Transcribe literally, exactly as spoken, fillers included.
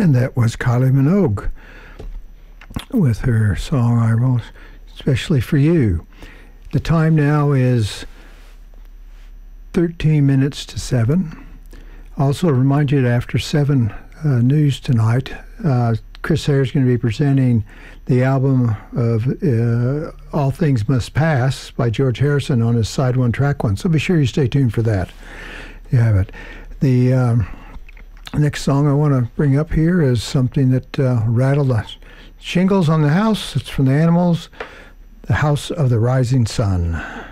And that was Kylie Minogue with her song, I Wrote Especially for You. The time now is thirteen minutes to seven. Also remind you that after seven uh, news tonight, uh, Chris Hare is going to be presenting the album of uh, All Things Must Pass by George Harrison on his side one, track one. So be sure you stay tuned for that. You have it. The um, next song I want to bring up here is something that uh, rattled the shingles on the house. It's from the Animals, The House of the Rising Sun.